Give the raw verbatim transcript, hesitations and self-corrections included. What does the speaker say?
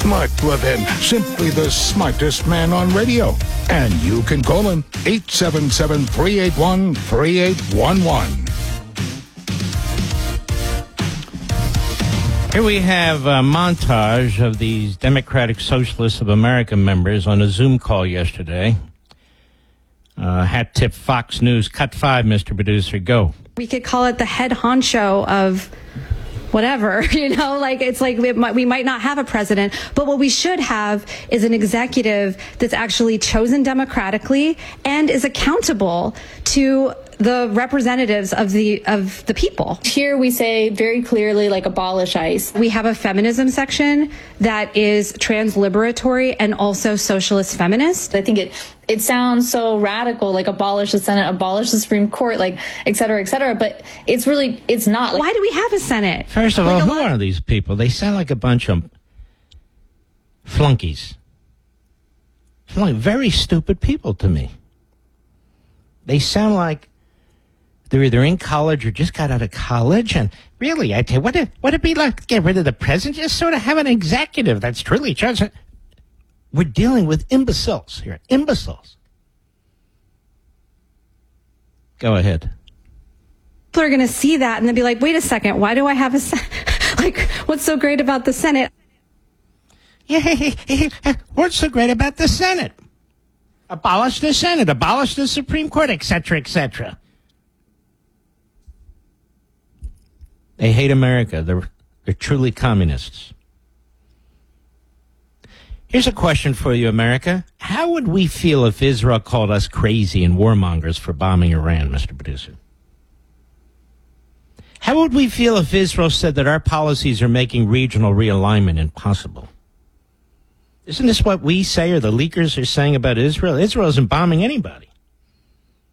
Mark Levin, simply the smartest man on radio. And you can call him eight seven seven, three eight one, three eight one one. Here we have a montage of these Democratic Socialists of America members on a Zoom call yesterday. Uh, hat tip Fox News. Cut five, Mister Producer. Go. We could call it the head honcho of whatever, you know, like it's like we might, we might not have a president, but what we should have is an executive that's actually chosen democratically and is accountable to the representatives of the of the people. Here we say very clearly, like, abolish ICE. We have a feminism section that is trans-liberatory and also socialist feminist. I think it it sounds so radical, like abolish the Senate, abolish the Supreme Court, like, et cetera, et cetera. But it's really, it's not. Like, why do we have a Senate? First of all, like who are these people? They sound like a bunch of flunkies. Flunk, very stupid people to me. They sound like they're either in college or just got out of college. And really, I tell you, what it, what it be like to get rid of the president? Just sort of have an executive that's truly chosen. We're dealing with imbeciles here. Imbeciles. Go ahead. People are going to see that and they'll be like, wait a second, why do I have a Senate? Like, what's so great about the Senate? Yeah, what's so great about the Senate? Abolish the Senate, abolish the Supreme Court, et cetera, et cetera. They hate America. They're, they're truly communists. Here's a question for you, America. How would we feel if Israel called us crazy and warmongers for bombing Iran, Mister Producer? How would we feel if Israel said that our policies are making regional realignment impossible? Isn't this what we say or the leakers are saying about Israel? Israel isn't bombing anybody.